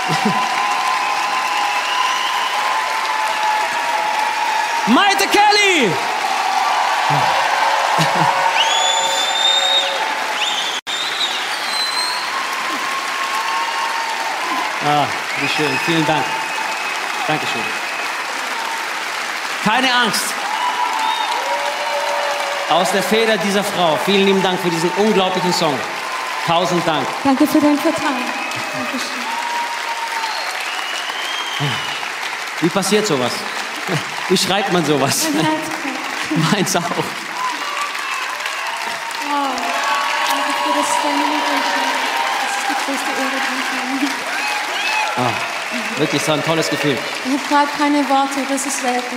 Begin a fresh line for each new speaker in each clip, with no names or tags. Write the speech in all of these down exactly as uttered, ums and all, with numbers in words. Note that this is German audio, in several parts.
Maite Kelly! Ah, wie schön. Vielen Dank. Dankeschön. Keine Angst. Aus der Feder dieser Frau. Vielen lieben Dank für diesen unglaublichen Song. Tausend Dank.
Danke für dein Vertrauen. Dankeschön.
Wie passiert sowas? Wie schreibt man sowas?
Mein Herz.
Meins auch.
Wow. Danke für das deine Liebe. Das ist die größte Ehre. Danke.
Ah, wirklich so ein tolles Gefühl.
Ich habe gerade keine Worte, das ist selten.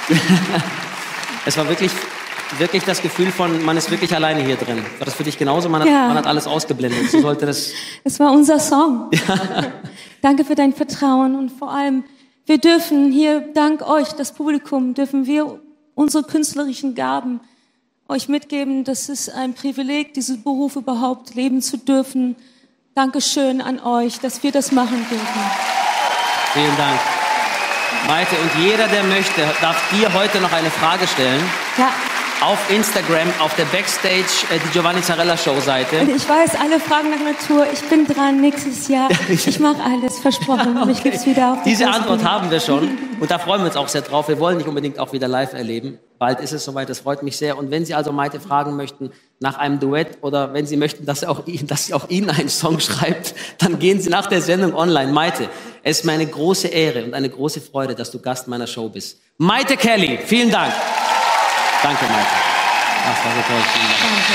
Es war wirklich, wirklich das Gefühl von, man ist wirklich alleine hier drin. War das für dich genauso? Man hat,
Ja.
man hat alles ausgeblendet. So sollte das...
Es war unser Song. Ja. Danke für dein Vertrauen und vor allem, wir dürfen hier, dank euch, das Publikum, dürfen wir unsere künstlerischen Gaben euch mitgeben. Das ist ein Privileg, diesen Beruf überhaupt leben zu dürfen. Dankeschön an euch, dass wir das machen dürfen.
Vielen Dank. Maite, und jeder, der möchte, darf dir heute noch eine Frage stellen.
Ja.
Auf Instagram, auf der Backstage, äh, die Giovanni Zarella Show Seite.
Und ich weiß, alle fragen nach Natur. Ich bin dran nächstes Jahr. Ich mache alles, versprochen.
Okay.
Mich gibt's wieder auf
Diese
der
Antwort
Bühne.
haben wir schon. Und da freuen wir uns auch sehr drauf. Wir wollen nicht unbedingt auch wieder live erleben. Bald ist es soweit, das freut mich sehr. Und wenn Sie also Maite fragen möchten nach einem Duett oder wenn Sie möchten, dass, er auch, dass sie auch Ihnen einen Song schreibt, dann gehen Sie nach der Sendung online. Maite, es ist mir eine große Ehre und eine große Freude, dass du Gast meiner Show bist. Maite Kelly, vielen Dank. Danke, Maite. Das war so toll. Vielen Dank.
Danke,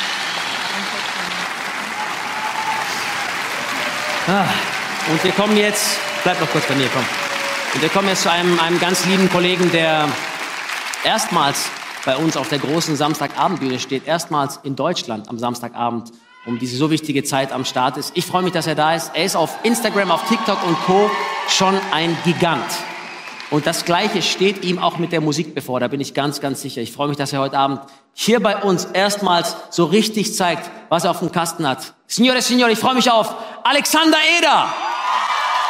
danke.
Ah, und wir kommen jetzt, bleib noch kurz bei mir, komm. Und wir kommen jetzt zu einem, einem ganz lieben Kollegen, der erstmals bei uns auf der großen Samstagabendbühne steht, erstmals in Deutschland am Samstagabend um diese so wichtige Zeit am Start ist. Ich freue mich, dass er da ist. Er ist auf Instagram, auf TikTok und Co. schon ein Gigant. Und das Gleiche steht ihm auch mit der Musik bevor, da bin ich ganz, ganz sicher. Ich freue mich, dass er heute Abend hier bei uns erstmals so richtig zeigt, was er auf dem Kasten hat. Signore, Signore, ich freue mich auf Alexander Eder.